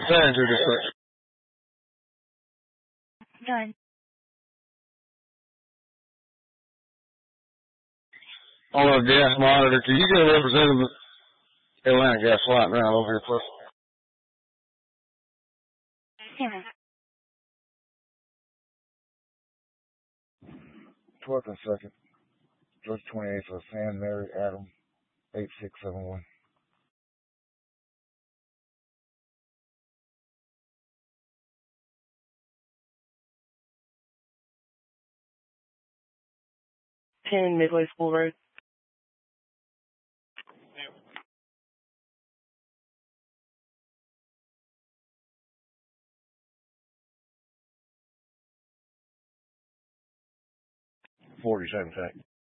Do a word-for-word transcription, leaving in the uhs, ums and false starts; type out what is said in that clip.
Manager district. Done. On a gas monitor, can you get a representative of Atlanta Gas Light around over here, please? Yeah. twelfth and second. Georgia twenty-eighth for San Mary Adam, eight six seven one. ten Midway School Road. forty-seven,